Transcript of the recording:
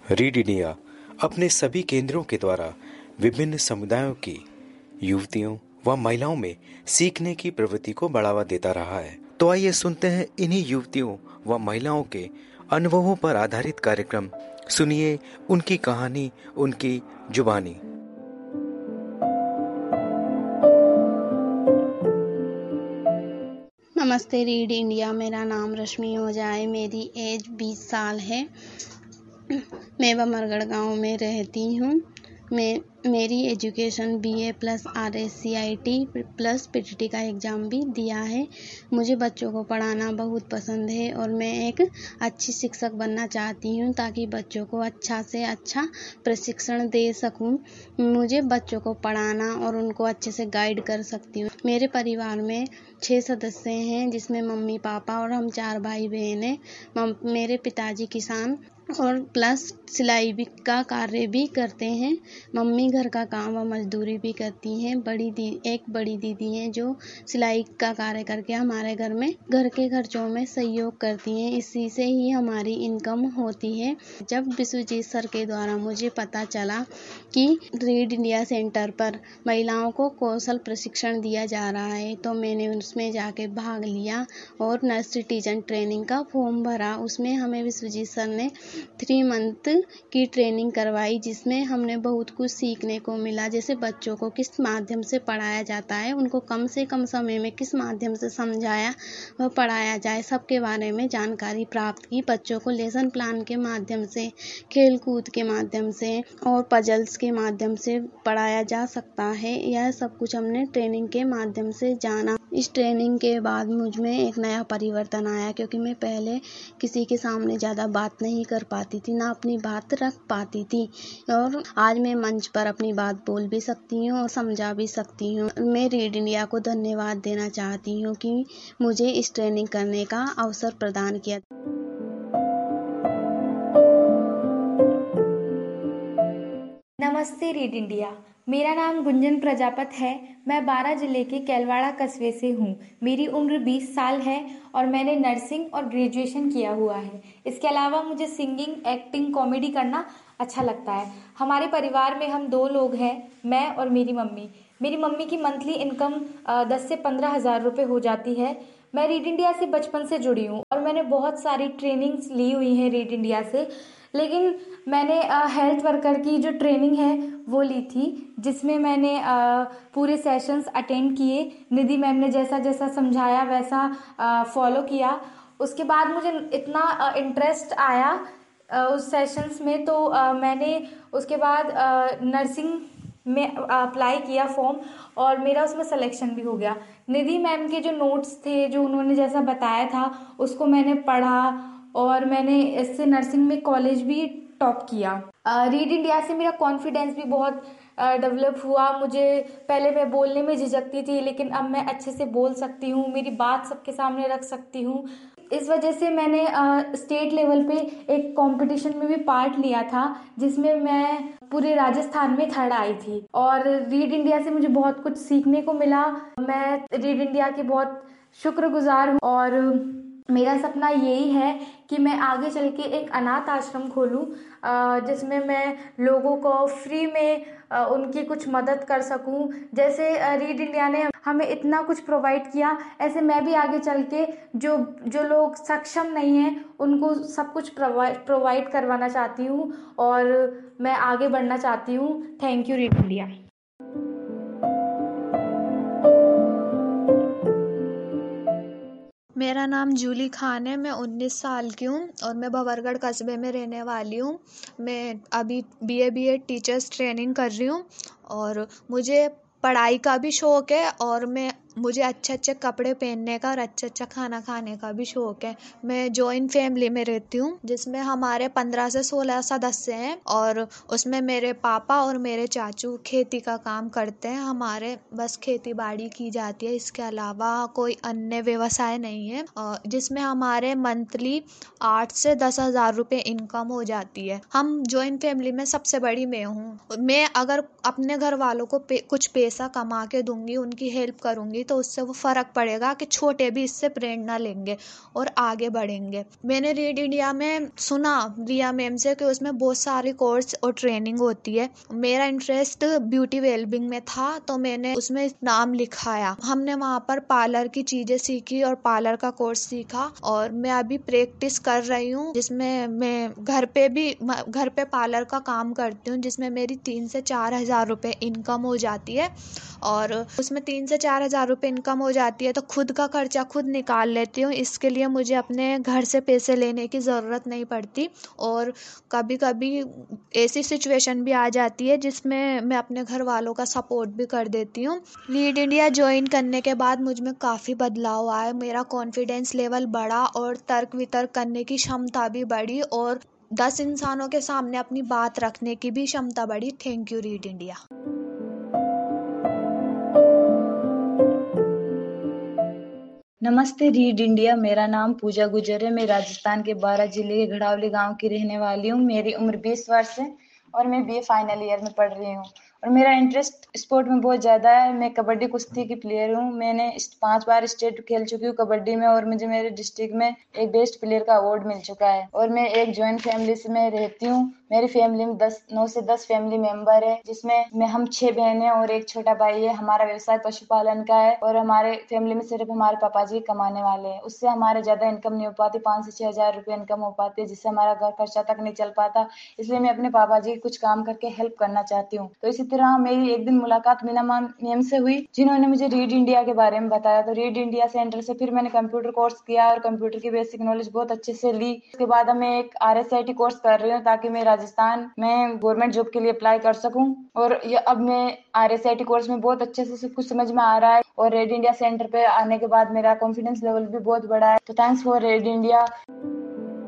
Read India अपने सभी केंद्रों के द्वारा विभिन्न समुदायों की युवतियों व महिलाओं में सीखने की प्रवृत्ति को बढ़ावा देता रहा है। तो आइए सुनते हैं इन्हीं युवतियों व महिलाओं के अनुभवों पर आधारित कार्यक्रम। सुनिए उनकी कहानी, उनकी जुबानी। नमस्ते रीड इंडिया। मेरा नाम रश्मि ओझा है। मेरी एज 20 साल है। मैं बमरगढ़ गांव में रहती हूँ। मेरी education BA plus RSCIT plus PTT का एग्ज़ाम भी दिया है। मुझे बच्चों को पढ़ाना बहुत पसंद है और मैं एक अच्छी शिक्षक बनना चाहती हूँ ताकि बच्चों को अच्छा से अच्छा प्रशिक्षण दे सकूँ। मुझे बच्चों को पढ़ाना और उनको अच्छे से गाइड कर सकती हूँ। मेरे परिवार में 6 सदस्य हैं, जिसमें मम्मी पापा और हम 4 भाई बहन हैं। मेरे पिताजी किसान और प्लस सिलाई भी का कार्य भी करते हैं। मम्मी घर का काम व मजदूरी भी करती हैं। एक बड़ी दीदी हैं जो सिलाई का कार्य करके हमारे घर में घर के खर्चों में सहयोग करती हैं। इसी से ही हमारी इनकम होती है। जब विश्वजीत सर के द्वारा मुझे पता चला कि रीड इंडिया सेंटर पर महिलाओं को कौशल प्रशिक्षण दिया जा रहा है, तो मैंने उसमें जाके भाग लिया और नर्सरी टीचर ट्रेनिंग का फॉर्म भरा। उसमें हमें विश्वजीत सर ने 3 मंथ की ट्रेनिंग करवाई, जिसमें हमने बहुत कुछ सीखने को मिला। जैसे बच्चों को किस माध्यम से पढ़ाया जाता है, उनको कम से कम समय में किस माध्यम से समझाया व पढ़ाया जाए, सबके बारे में जानकारी प्राप्त की। बच्चों को लेसन प्लान के माध्यम से, खेल कूद के माध्यम से और पजल्स के माध्यम से पढ़ाया जा सकता है। यह सब कुछ हमने ट्रेनिंग के माध्यम से जाना। इस ट्रेनिंग के बाद मुझ में एक नया परिवर्तन आया, क्योंकि मैं पहले किसी के सामने ज़्यादा बात नहीं कर पाती थी, ना अपनी बात रख पाती थी, और आज मैं मंच पर अपनी बात बोल भी सकती हूँ और समझा भी सकती हूँ। मैं रीड इंडिया को धन्यवाद देना चाहती हूँ कि मुझे इस ट्रेनिंग करने का अवसर प्रदान किया। नमस्ते रीड इंडिया। मेरा नाम गुंजन प्रजापत है। मैं बारां जिले के कैलवाड़ा कस्बे से हूँ। मेरी उम्र 20 साल है और मैंने नर्सिंग और ग्रेजुएशन किया हुआ है। इसके अलावा मुझे सिंगिंग, एक्टिंग, कॉमेडी करना अच्छा लगता है। हमारे परिवार में हम 2 लोग हैं, मैं और मेरी मम्मी। मेरी मम्मी की मंथली इनकम 10 से 15 हज़ार रुपये हो जाती है। मैं रीड इंडिया से बचपन से जुड़ी हूँ और मैंने बहुत सारी ट्रेनिंग्स ली हुई हैं रीड इंडिया से। लेकिन मैंने हेल्थ वर्कर की जो ट्रेनिंग है वो ली थी, जिसमें मैंने पूरे सेशंस अटेंड किए। निधि मैम ने जैसा जैसा समझाया वैसा फॉलो किया। उसके बाद मुझे इतना इंटरेस्ट आया उस सेशंस में, तो मैंने उसके बाद नर्सिंग में अप्लाई किया फॉर्म और मेरा उसमें सिलेक्शन भी हो गया। निधि मैम के जो नोट्स थे, जो उन्होंने जैसा बताया था, उसको मैंने पढ़ा और मैंने इससे नर्सिंग में कॉलेज भी टॉप किया। रीड इंडिया से मेरा कॉन्फिडेंस भी बहुत डेवलप हुआ। मुझे पहले मैं बोलने में झिझकती थी, लेकिन अब मैं अच्छे से बोल सकती हूँ, मेरी बात सबके सामने रख सकती हूँ। इस वजह से मैंने स्टेट लेवल पे एक कंपटीशन में भी पार्ट लिया था, जिसमें मैं पूरे राजस्थान में 3rd आई थी। और रीड इंडिया से मुझे बहुत कुछ सीखने को मिला। मैं रीड इंडिया की बहुत शुक्रगुजार हूँ और मेरा सपना यही है कि मैं आगे चल के एक अनाथ आश्रम खोलूं, जिसमें मैं लोगों को फ्री में उनकी कुछ मदद कर सकूं। जैसे रीड इंडिया ने हमें इतना कुछ प्रोवाइड किया, ऐसे मैं भी आगे चल के जो लोग सक्षम नहीं हैं उनको सब कुछ प्रोवाइड करवाना चाहती हूँ और मैं आगे बढ़ना चाहती हूँ। Thank you read India. मेरा नाम जूली खान है। मैं 19 साल की हूँ और मैं भंवरगढ़ कस्बे में रहने वाली हूँ। मैं अभी BA टीचर्स ट्रेनिंग कर रही हूँ और मुझे पढ़ाई का भी शौक़ है और मुझे अच्छे अच्छे कपड़े पहनने का और अच्छा खाना खाने का भी शौक़ है। मैं जॉइंट फैमिली में रहती हूँ, जिसमें हमारे 15 से 16 सदस्य हैं और उसमें मेरे पापा और मेरे चाचू खेती का काम करते हैं। हमारे बस खेती बाड़ी की जाती है, इसके अलावा कोई अन्य व्यवसाय नहीं है, जिसमें हमारे मंथली 8 से 10 हज़ार रुपये इनकम हो जाती है। हम जॉइंट फैमिली में सबसे बड़ी मैं हूँ। मैं अगर अपने घर वालों को कुछ पैसा कमा के दूंगी, उनकी हेल्प करूंगी, तो उससे वो फ़र्क पड़ेगा कि छोटे भी इससे प्रेरणा लेंगे और आगे बढ़ेंगे। मैंने रीड इंडिया में सुना रिया मैम से कि उसमें बहुत सारी कोर्स और ट्रेनिंग होती है। मेरा इंटरेस्ट ब्यूटी वेलबिंग में था तो मैंने उसमें नाम लिखाया। हमने वहाँ पर पार्लर की चीज़ें सीखी और पार्लर का कोर्स सीखा और मैं अभी प्रैक्टिस कर रही हूँ, जिसमें मैं घर पे पार्लर का काम करती हूँ, जिसमें मेरी 3 से 4 हज़ार रुपये इनकम हो जाती है। और उसमें 3 से 4 हज़ार रुपये इनकम हो जाती है तो खुद का खर्चा खुद निकाल लेती हूँ। इसके लिए मुझे अपने घर से पैसे लेने की ज़रूरत नहीं पड़ती। और कभी कभी ऐसी सिचुएशन भी आ जाती है जिसमें मैं अपने घर वालों का सपोर्ट भी कर देती हूँ। लीड इंडिया ज्वाइन करने के बाद मुझ में काफ़ी बदलाव आया। मेरा कॉन्फिडेंस लेवल बढ़ा और तर्क वितर्क करने की क्षमता भी बढ़ी और 10 इंसानों के सामने अपनी बात रखने की भी क्षमता बढ़ी। Thank you read India. नमस्ते रीड इंडिया। मेरा नाम पूजा गुजर है। मैं राजस्थान के बारां जिले के घड़ावली गांव की रहने वाली हूं। मेरी उम्र 20 वर्ष है और मैं बीए फाइनल ईयर में पढ़ रही हूं और मेरा इंटरेस्ट स्पोर्ट में बहुत ज़्यादा है। मैं कबड्डी कुश्ती की प्लेयर हूं। मैंने 5 बार स्टेट खेल चुकी हूँ कबड्डी में और मुझे मेरे डिस्ट्रिक्ट में एक बेस्ट प्लेयर का अवार्ड मिल चुका है। और मैं एक जॉइंट फैमिली से मैं रहती हूँ। मेरी फैमिली में 9 से 10 फैमिली मेंबर है, जिसमें हम 6 बहनें और एक छोटा भाई है। हमारा व्यवसाय पशुपालन का है और हमारे फैमिली में सिर्फ हमारे पापा जी कमाने वाले हैं। उससे हमारे ज्यादा इनकम नहीं हो पाती, 5 से 6 हज़ार रुपये इनकम हो पाती है, जिससे हमारा घर खर्चा तक नहीं चल पाता। इसलिए मैं अपने पापा जी कुछ काम करके हेल्प करना चाहती हूँ। तो इसी तरह मेरी एक दिन मुलाकात मीना मैम से हुई, जिन्होंने मुझे रीड इंडिया के बारे में बताया। तो रीड इंडिया सेंटर से फिर मैंने कंप्यूटर कोर्स किया और कंप्यूटर की बेसिक नॉलेज बहुत अच्छे से ली। उसके बाद मैं एक RSIT कोर्स कर रही हूँ ताकि मैं राजस्थान में गवर्नमेंट जॉब के लिए अप्लाई कर सकूं। और ये अब मैं RSIT कोर्स में बहुत अच्छे से सब कुछ समझ में आ रहा है और रेड इंडिया सेंटर पे आने के बाद मेरा कॉन्फिडेंस लेवल भी बहुत बढ़ा है। तो थैंक्स फॉर रेड इंडिया।